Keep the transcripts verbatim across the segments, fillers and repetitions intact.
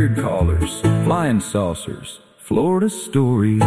weird callers, flying saucers, Florida stories.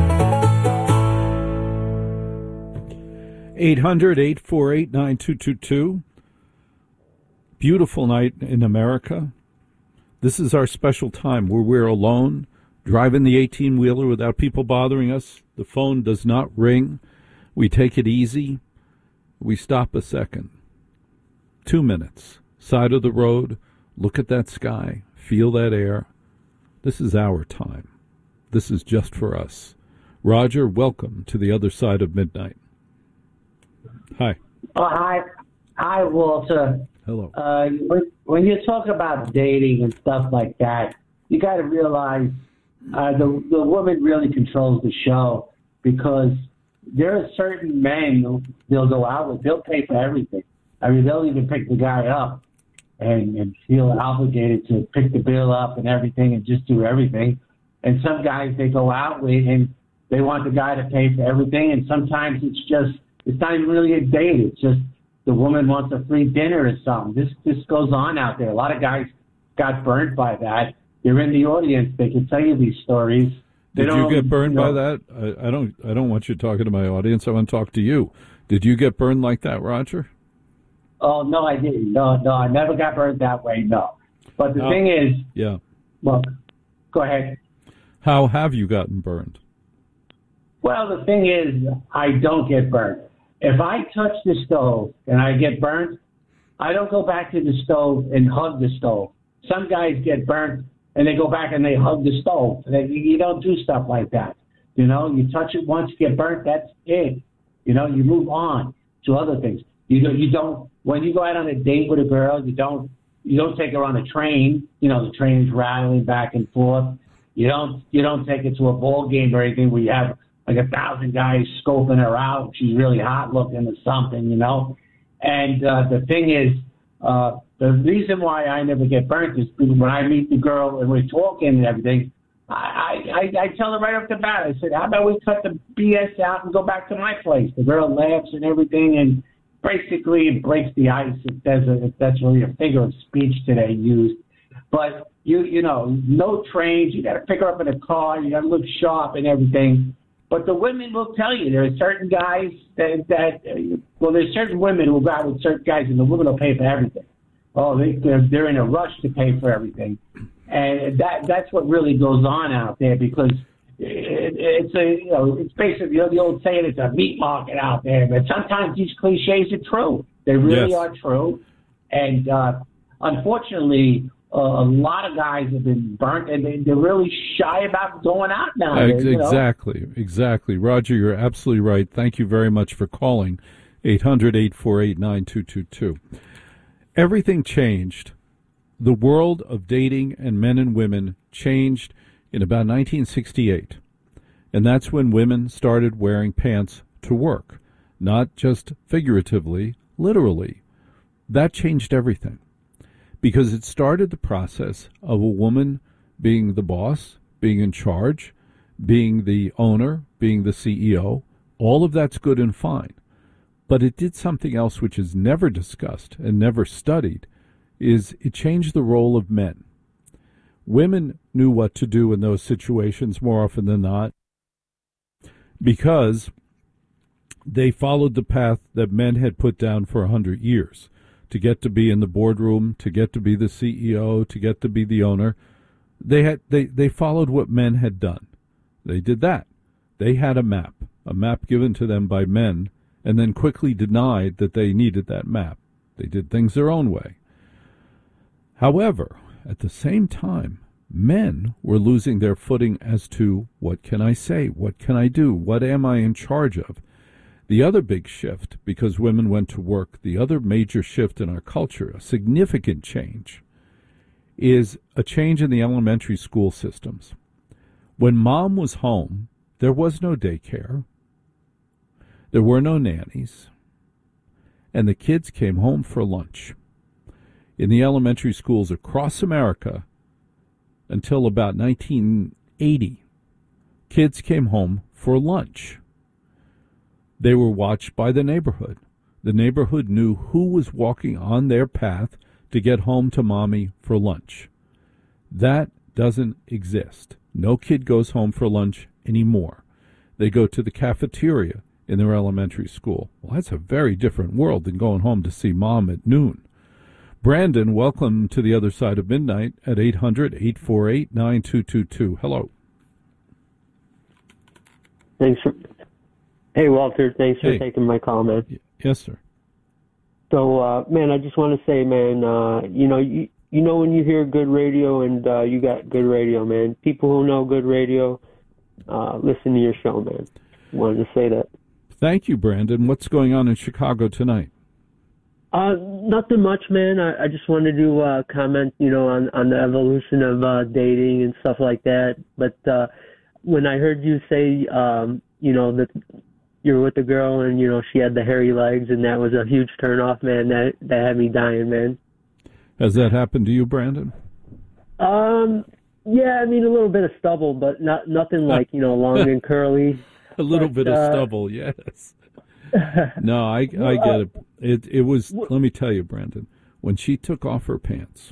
eight hundred, eight four eight, nine two two two. Beautiful night in America. This is our special time where we're alone, driving the eighteen-wheeler without people bothering us. The phone does not ring. We take it easy. We stop a second. Two minutes. Side of the road. Look at that sky. Feel that air. This is our time. This is just for us. Roger, welcome to the other side of midnight. Hi. Oh, hi. Hi, Walter. Hello. Uh, when, when you talk about dating and stuff like that, you got to realize uh, the, the woman really controls the show, because there are certain men who they'll go out with, they'll pay for everything. I mean, they'll even pick the guy up and, and feel obligated to pick the bill up and everything and just do everything. And some guys they go out with and they want the guy to pay for everything. And sometimes it's just, it's not even really a date. It's just the woman wants a free dinner or something. This this goes on out there. A lot of guys got burnt by that. They're in the audience. They can tell you these stories. They Did you get burned you know, by that? I, I don't. I don't want you talking to my audience. I want to talk to you. Did you get burned like that, Roger? Oh no, I didn't. No, no, I never got burned that way. No. But the oh, thing is, yeah. Well, go ahead. How have you gotten burned? Well, the thing is, I don't get burned. If I touch the stove and I get burnt, I don't go back to the stove and hug the stove. Some guys get burnt and they go back and they hug the stove. They, you don't do stuff like that. You know, you touch it once, you get burnt, that's it. You know, you move on to other things. You don't, you don't, when you go out on a date with a girl, you don't, you don't take her on a train. You know, the train is rattling back and forth. You don't, you don't take her to a ball game or anything where you have like a thousand guys scoping her out. She's really hot looking or something, you know. And uh, the thing is, uh, the reason why I never get burnt is because when I meet the girl and we're talking and everything, I, I, I tell her right off the bat, I said, how about we cut the B S out and go back to my place? The girl laughs and everything, and basically it breaks the ice if, there's a, if that's really a figure of speech today used. But, you you know, no trains, you got to pick her up in a car, you got to look sharp and everything. But the women will tell you there are certain guys that, that uh, well, there's certain women who go out with certain guys, and the women will pay for everything. Oh, they, they're, they're in a rush to pay for everything. And that that's what really goes on out there, because it, it's a, you know, it's basically, you know, the old saying, it's a meat market out there. But sometimes these cliches are true. They really yes. are true. And uh, unfortunately, Uh, a lot of guys have been burnt, and they, they're really shy about going out now. Ex- you know? Exactly, exactly. Roger, you're absolutely right. Thank you very much for calling. eight hundred, eight four eight, nine two two two. Everything changed. The world of dating and men and women changed in about nineteen sixty-eight. And that's when women started wearing pants to work, not just figuratively, literally. That changed everything, because it started the process of a woman being the boss, being in charge, being the owner, being the C E O. All of that's good and fine. But it did something else which is never discussed and never studied, is it changed the role of men. Women knew what to do in those situations more often than not, because they followed the path that men had put down for a hundred years. To get to be in the boardroom, to get to be the C E O, to get to be the owner. They had they, they followed what men had done. They did that. They had a map, a map given to them by men, and then quickly denied that they needed that map. They did things their own way. However, at the same time, men were losing their footing as to, what can I say? What can I do? What am I in charge of? The other big shift, because women went to work, the other major shift in our culture, a significant change, is a change in the elementary school systems. When mom was home, there was no daycare, there were no nannies, and the kids came home for lunch. In the elementary schools across America, until about nineteen eighty, kids came home for lunch. They were watched by the neighborhood. The neighborhood knew who was walking on their path to get home to mommy for lunch. That doesn't exist. No kid goes home for lunch anymore. They go to the cafeteria in their elementary school. Well, that's a very different world than going home to see mom at noon. Brandon, welcome to the other side of midnight at eight hundred, eight four eight, nine two two two. Hello. Thanks for. Hey, Walter. Thanks for hey. taking my call, man. Yes, sir. So, uh, man, I just want to say, man, uh, you know, you, you know when you hear good radio and uh, you got good radio, man. People who know good radio, uh, listen to your show, man. Wanted to say that. Thank you, Brandon. What's going on in Chicago tonight? Uh, nothing much, man. I, I just wanted to uh, comment, you know, on, on the evolution of uh, dating and stuff like that. But uh, when I heard you say, um, you know, that you're with a girl and, you know, she had the hairy legs and that was a huge turnoff, man, that, that had me dying, man. Has that happened to you, Brandon? Um, yeah, I mean, a little bit of stubble, but not nothing like, you know, long and curly. A little but, bit of uh, stubble, yes. No, I I get it. It it was. Let me tell you, Brandon. When she took off her pants,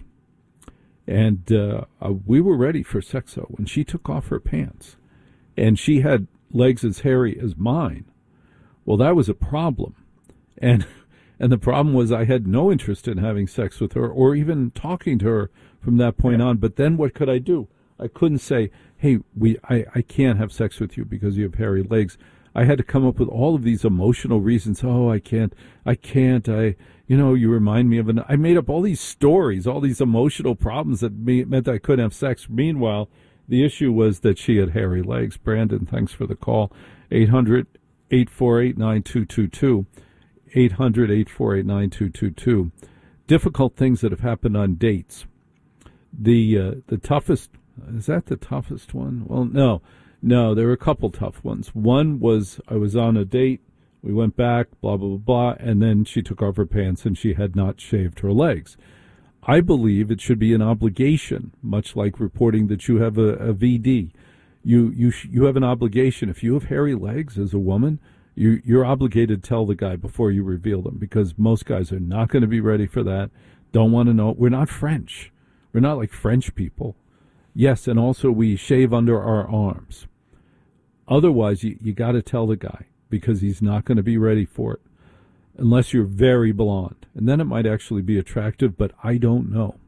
and uh, uh, we were ready for sexo. When she took off her pants, and she had legs as hairy as mine, well, that was a problem. And and the problem was I had no interest in having sex with her or even talking to her from that point on. But then what could I do? I couldn't say, hey, we I, I can't have sex with you because you have hairy legs. I had to come up with all of these emotional reasons. Oh, I can't, I can't, I, you know, you remind me of an, I made up all these stories, all these emotional problems that me, meant I couldn't have sex. Meanwhile, the issue was that she had hairy legs. Brandon, thanks for the call. eight hundred, eight four eight, nine two two two. eight hundred, eight four eight, nine two two two. Difficult things that have happened on dates. The, uh, the toughest, is that the toughest one? Well, no. No, there were a couple tough ones. One was I was on a date, we went back, blah, blah, blah, blah, and then she took off her pants and she had not shaved her legs. I believe it should be an obligation, much like reporting that you have a, a V D. You you sh- you have an obligation. If you have hairy legs as a woman, you, you're obligated to tell the guy before you reveal them because most guys are not going to be ready for that, don't want to know. We're not French. We're not like French people. Yes, and also we shave under our arms. Otherwise, you, you got to tell the guy because he's not going to be ready for it unless you're very blonde. And then it might actually be attractive, but I don't know.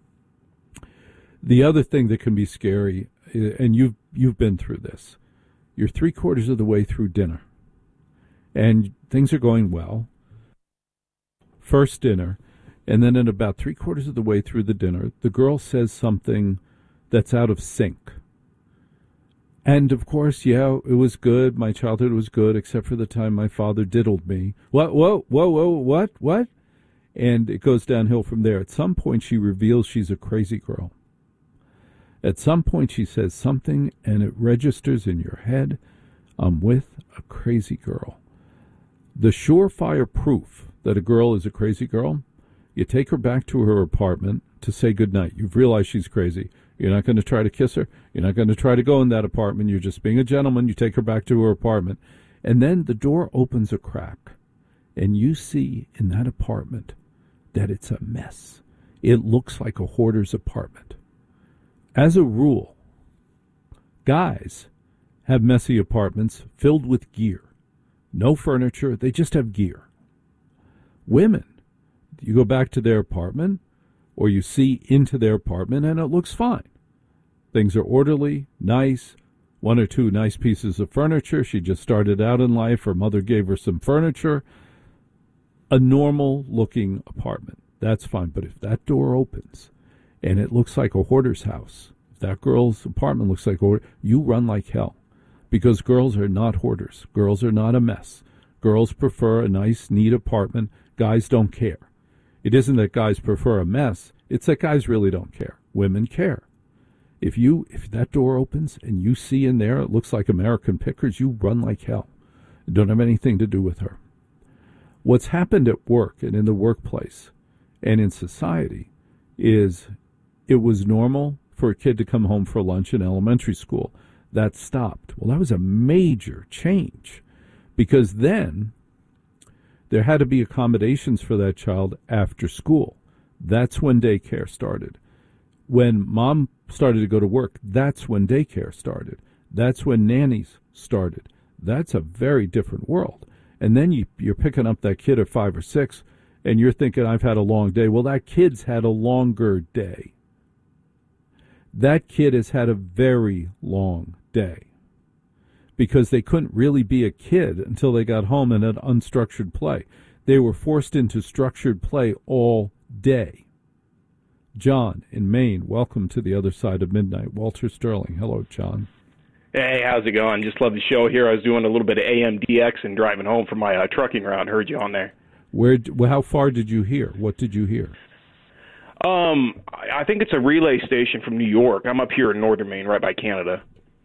The other thing that can be scary, and you've, you've been through this, you're three quarters of the way through dinner, and things are going well. First dinner, and then at about three quarters of the way through the dinner, the girl says something that's out of sync. And, of course, yeah, it was good. My childhood was good, except for the time my father diddled me. What, whoa, whoa, whoa, what, what? And it goes downhill from there. At some point, she reveals she's a crazy girl. At some point, she says something, and it registers in your head, I'm with a crazy girl. The surefire proof that a girl is a crazy girl, you take her back to her apartment to say goodnight. You've realized she's crazy. You're not going to try to kiss her. You're not going to try to go in that apartment. You're just being a gentleman. You take her back to her apartment. And then the door opens a crack. And you see in that apartment that it's a mess. It looks like a hoarder's apartment. As a rule, guys have messy apartments filled with gear. No furniture. They just have gear. Women, you go back to their apartment, or you see into their apartment, and it looks fine. Things are orderly, nice, one or two nice pieces of furniture. She just started out in life. Her mother gave her some furniture. A normal-looking apartment. That's fine. But if that door opens and it looks like a hoarder's house, if that girl's apartment looks like a hoarder, you run like hell. Because girls are not hoarders. Girls are not a mess. Girls prefer a nice, neat apartment. Guys don't care. It isn't that guys prefer a mess. It's that guys really don't care. Women care. If you if that door opens and you see in there it looks like American Pickers, you run like hell. It don't have anything to do with her. What's happened at work and in the workplace and in society is it was normal for a kid to come home for lunch in elementary school. That stopped. Well, that was a major change because then there had to be accommodations for that child after school. That's when daycare started. when mom started to go to work, that's when daycare started. That's when nannies started. That's a very different world. And then you, you're picking up that kid at five or six, and you're thinking, I've had a long day. Well, that kid's had a longer day. That kid has had a very long day because they couldn't really be a kid until they got home and had unstructured play. They were forced into structured play all day. John in Maine, welcome to the other side of midnight. Walter Sterling. Hello, John. Hey, how's it going? Just love the show here. I was doing a little bit of A M D X and driving home from my uh, trucking route. Heard you on there. Where? Well, how far did you hear? What did you hear? Um, I think it's a relay station from New York. I'm up here in northern Maine, right by Canada.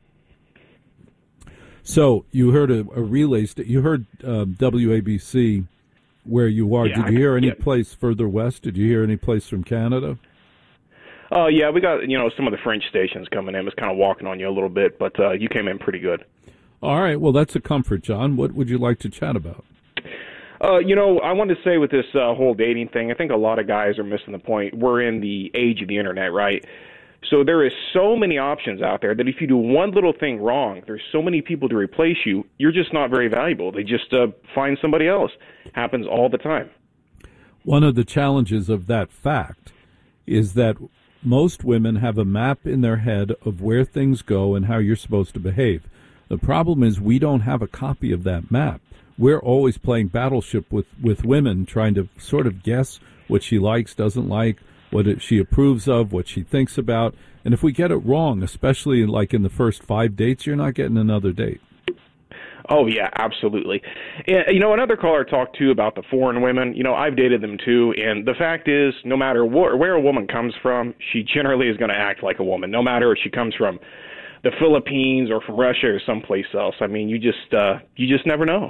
So you heard a, a relay station. You heard uh, W A B C where you are. Yeah, did you hear any yeah. place further west? Did you hear any place from Canada? Oh, uh, yeah, we got, you know, some of the French stations coming in. It's kind of walking on you a little bit, but uh, you came in pretty good. All right. Well, that's a comfort, John. What would you like to chat about? Uh, you know, I wanted to say with this uh, whole dating thing, I think a lot of guys are missing the point. We're in the age of the internet, right? So there is so many options out there that if you do one little thing wrong, there's so many people to replace you, you're just not very valuable. They just uh, find somebody else. Happens all the time. One of the challenges of that fact is that most women have a map in their head of where things go and how you're supposed to behave. The problem is we don't have a copy of that map. We're always playing battleship with, with women, trying to sort of guess what she likes, doesn't like, what it, she approves of, what she thinks about. And if we get it wrong, especially like in the first five dates, you're not getting another date. Oh, yeah, absolutely. And, you know, another caller talked, too, about the foreign women. You know, I've dated them, too, and the fact is, no matter wh- where a woman comes from, she generally is going to act like a woman, no matter if she comes from the Philippines or from Russia or someplace else. I mean, you just uh, you just never know.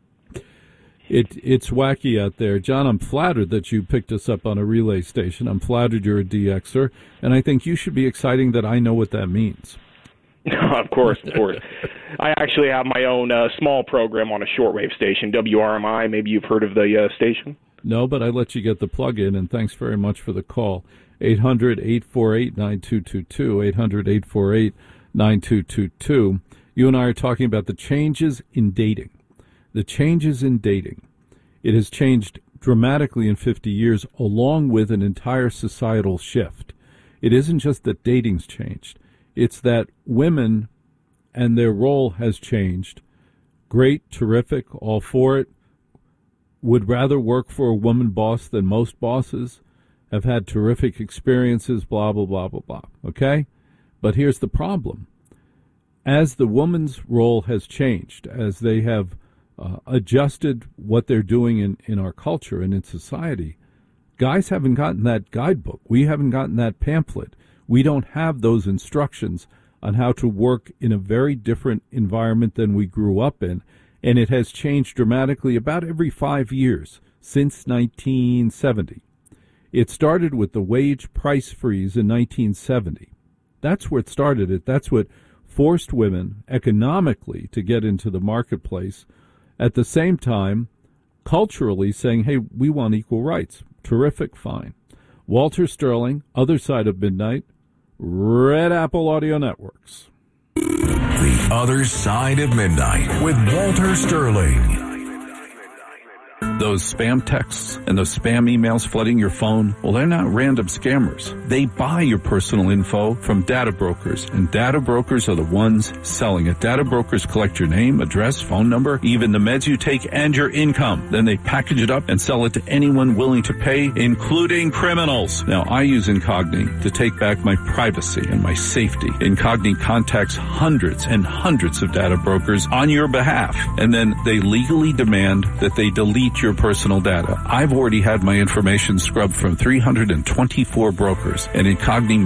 It It's wacky out there. John, I'm flattered that you picked us up on a relay station. I'm flattered you're a D Xer, and I think you should be exciting that I know what that means. Of course, of course. I actually have my own uh, small program on a shortwave station, W R M I. Maybe you've heard of the uh, station. No, but I let you get the plug in, and thanks very much for the call. eight hundred, eight four eight, nine two two two, eight hundred, eight four eight, nine two two two. You and I are talking about the changes in dating. The changes in dating. It has changed dramatically in fifty years, along with an entire societal shift. It isn't just that dating's changed. It's that women and their role has changed. Great, terrific, all for it. Would rather work for a woman boss than most bosses. Have had terrific experiences, blah, blah, blah, blah, blah. Okay? But here's the problem. As the woman's role has changed, as they have uh, adjusted what they're doing in, in our culture and in society, guys haven't gotten that guidebook. We haven't gotten that pamphlet. We don't have those instructions on how to work in a very different environment than we grew up in, and it has changed dramatically about every five years since nineteen seventy. It started with the wage price freeze in nineteen seventy. That's where it started. It. That's what forced women economically to get into the marketplace. At the same time, culturally saying, hey, we want equal rights. Terrific, fine. Walter Sterling, Other Side of Midnight, Red Apple Audio Networks. The Other Side of Midnight with Walter Sterling. Those spam texts and those spam emails flooding your phone, well, they're not random scammers. They buy your personal info from data brokers, and data brokers are the ones selling it. Data brokers collect your name, address, phone number, even the meds you take, and your income. Then they package it up and sell it to anyone willing to pay, including criminals. Now, I use Incogni to take back my privacy and my safety. Incogni contacts hundreds and hundreds of data brokers on your behalf, and then they legally demand that they delete your personal data. I've already had my information scrubbed from three hundred twenty-four brokers, and Incogni